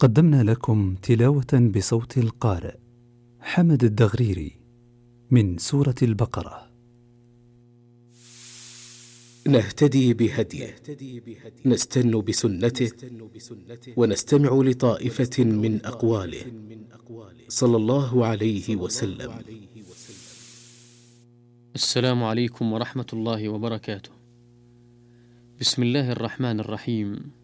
قدمنا لكم تلاوة بصوت القارئ حمد الدغريري من سورة البقرة. نهتدي بهديه، نستن بسنته، ونستمع لطائفة من أقواله صلى الله عليه وسلم. السلام عليكم ورحمة الله وبركاته. بسم الله الرحمن الرحيم.